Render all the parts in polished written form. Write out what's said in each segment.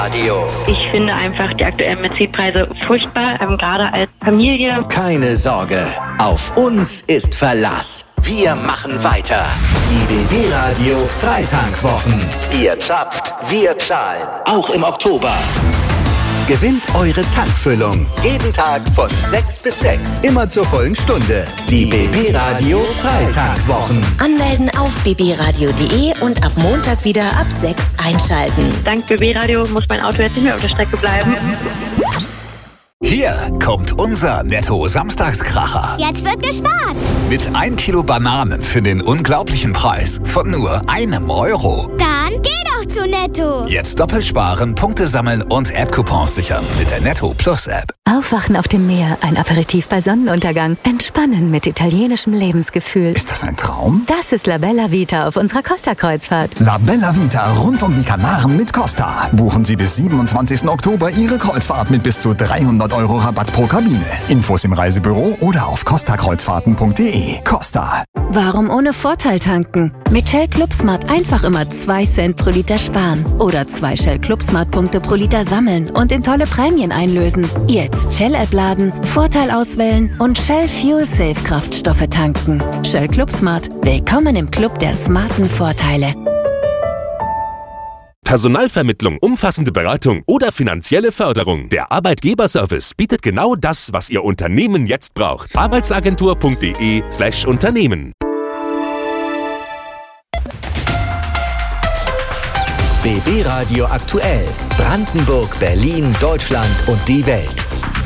Radio. Ich finde einfach die aktuellen Benzinpreise furchtbar, gerade als Familie. Keine Sorge, auf uns ist Verlass. Wir machen weiter. Die BB Radio Freitankwwochen. Ihr zapft, wir zahlen. Auch im Oktober. Gewinnt eure Tankfüllung. Jeden Tag von 6 bis 6. Immer zur vollen Stunde. Die BB Radio Freitankwwochen. Anmelden auf bbradio.de und ab Montag wieder ab 6 einschalten. Dank BB Radio muss mein Auto jetzt nicht mehr auf der Strecke bleiben. Hier kommt unser Netto-Samstagskracher. Jetzt wird gespart. Mit 1 Kilo Bananen für den unglaublichen Preis von nur €1. Dann geh doch zu Netto. Jetzt doppelt sparen, Punkte sammeln und App-Coupons sichern mit der Netto Plus App. Aufwachen auf dem Meer, ein Aperitif bei Sonnenuntergang, entspannen mit italienischem Lebensgefühl. Ist das ein Traum? Das ist La Bella Vita auf unserer Costa-Kreuzfahrt. La Bella Vita rund um die Kanaren mit Costa. Buchen Sie bis 27. Oktober Ihre Kreuzfahrt mit bis zu €300 Rabatt pro Kabine. Infos im Reisebüro oder auf costakreuzfahrten.de. Costa. Warum ohne Vorteil tanken? Mit Shell ClubSmart einfach immer 2 Cent pro Liter sparen. Oder 2 Shell ClubSmart-Punkte pro Liter sammeln und in tolle Prämien einlösen. Jetzt Shell-App laden, Vorteil auswählen und Shell Fuel Safe Kraftstoffe tanken. Shell ClubSmart. Willkommen im Club der smarten Vorteile. Personalvermittlung, umfassende Beratung oder finanzielle Förderung. Der Arbeitgeberservice bietet genau das, was Ihr Unternehmen jetzt braucht. Arbeitsagentur.de/Unternehmen. BB Radio aktuell. Brandenburg, Berlin, Deutschland und die Welt.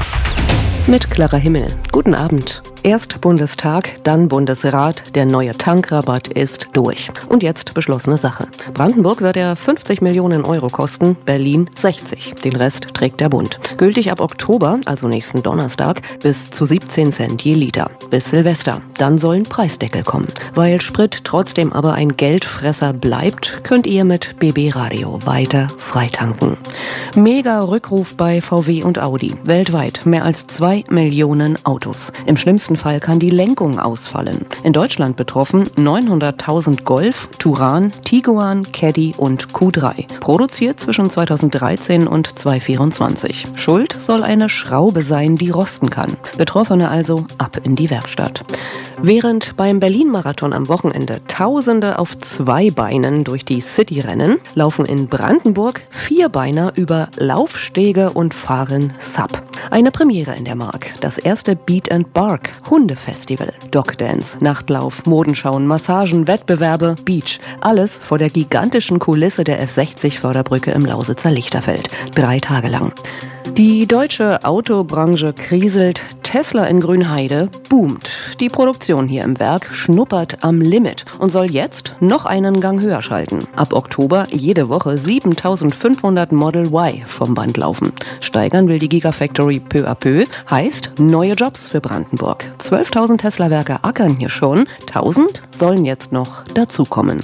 Mit Clara Himmel. Guten Abend. Erst Bundestag, dann Bundesrat. Der neue Tankrabatt ist durch. Und jetzt beschlossene Sache. Brandenburg wird er 50 Millionen Euro kosten, Berlin 60. Den Rest trägt der Bund. Gültig ab Oktober, also nächsten Donnerstag, bis zu 17 Cent je Liter. Bis Silvester. Dann sollen Preisdeckel kommen. Weil Sprit trotzdem aber ein Geldfresser bleibt, könnt ihr mit BB Radio weiter freitanken. Mega Rückruf bei VW und Audi. Weltweit mehr als 2 Millionen Autos. Im schlimmsten Fall kann die Lenkung ausfallen. In Deutschland betroffen 900.000 Golf, Touran, Tiguan, Caddy und Q3. Produziert zwischen 2013 und 2024. Schuld soll eine Schraube sein, die rosten kann. Betroffene also ab in die Werkstatt. Während beim Berlin-Marathon am Wochenende Tausende auf 2 Beinen durch die City rennen, laufen in Brandenburg 4-Beiner über Laufstege und fahren Sub. Eine Premiere in der Mark. Das erste Beat and Bark Hundefestival. Dogdance, Nachtlauf, Modenschauen, Massagen, Wettbewerbe, Beach. Alles vor der gigantischen Kulisse der F60-Förderbrücke im Lausitzer Lichterfeld. 3 Tage lang. Die deutsche Autobranche kriselt, Tesla in Grünheide boomt. Die Produktion hier im Werk schnuppert am Limit und soll jetzt noch einen Gang höher schalten. Ab Oktober jede Woche 7.500 Model Y vom Band laufen. Steigern will die Gigafactory peu à peu, heißt neue Jobs für Brandenburg. 12.000 Tesla-Werke ackern hier schon, 1.000 sollen jetzt noch dazukommen.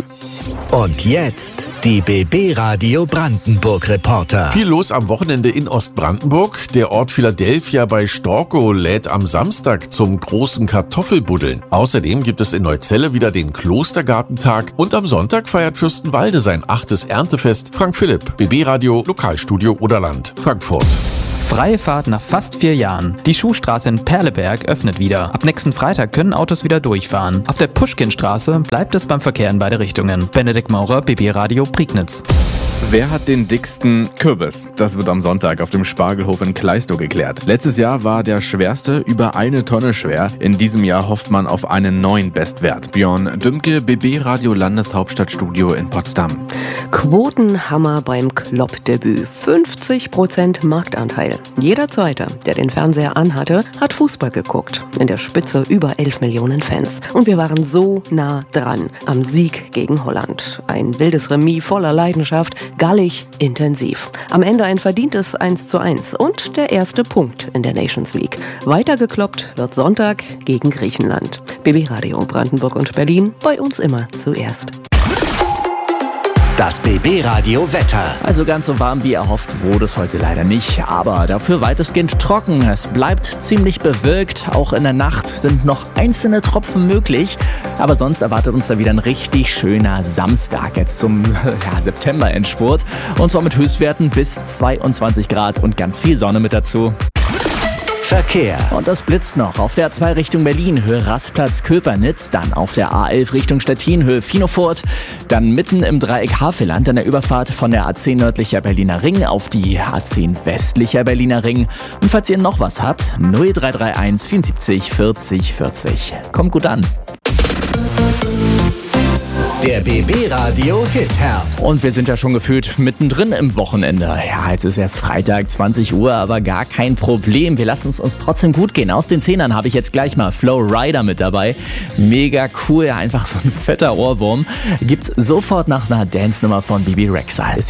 Und jetzt die BB Radio Brandenburg Reporter. Viel los am Wochenende in Ostbrandenburg. Der Ort Philadelphia bei Storkow lädt am Samstag zum großen Kartoffelbuddeln. Außerdem gibt es in Neuzelle wieder den Klostergartentag und am Sonntag feiert Fürstenwalde sein 8. Erntefest. Frank Philipp, BB Radio, Lokalstudio Oderland, Frankfurt. Freie Fahrt nach fast 4 Jahren. Die Schuhstraße in Perleberg öffnet wieder. Ab nächsten Freitag können Autos wieder durchfahren. Auf der Puschkinstraße bleibt es beim Verkehr in beide Richtungen. Benedikt Maurer, BB Radio Prignitz. Wer hat den dicksten Kürbis? Das wird am Sonntag auf dem Spargelhof in Kleistow geklärt. Letztes Jahr war der schwerste über 1 Tonne schwer. In diesem Jahr hofft man auf einen neuen Bestwert. Björn Dümke, BB Radio Landeshauptstadtstudio in Potsdam. Quotenhammer beim Klopp-Debüt. 50% Marktanteil. Jeder Zweite, der den Fernseher anhatte, hat Fußball geguckt. In der Spitze über 11 Millionen Fans. Und wir waren so nah dran am Sieg gegen Holland. Ein wildes Remis voller Leidenschaft, gallig, intensiv. Am Ende ein verdientes 1:1 und der erste Punkt in der Nations League. Weitergekloppt wird Sonntag gegen Griechenland. BB Radio Brandenburg und Berlin, bei uns immer zuerst. Das BB Radio Wetter. Also ganz so warm wie erhofft wurde es heute leider nicht, aber dafür weitestgehend trocken. Es bleibt ziemlich bewölkt, auch in der Nacht sind noch einzelne Tropfen möglich, aber sonst erwartet uns da wieder ein richtig schöner Samstag jetzt zum September-Endspurt und zwar mit Höchstwerten bis 22 Grad und ganz viel Sonne mit dazu. Verkehr. Und das blitzt noch auf der A2 Richtung Berlin, Höhe Rastplatz-Köpernitz, dann auf der A11 Richtung Stettin, Höhe Finofurt, dann mitten im Dreieck Havelland an der Überfahrt von der A10 nördlicher Berliner Ring auf die A10 westlicher Berliner Ring. Und falls ihr noch was habt, 0331 74 40 40. Kommt gut an. Der BB Radio Hit Herbst. Und wir sind ja schon gefühlt mittendrin im Wochenende. Ja, jetzt ist erst Freitag, 20 Uhr, aber gar kein Problem. Wir lassen es uns trotzdem gut gehen. Aus den Zehnern habe ich jetzt gleich mal Flow Rider mit dabei. Mega cool, einfach so ein fetter Ohrwurm. Gibt's sofort nach einer Dance-Nummer von Bibi Rexha.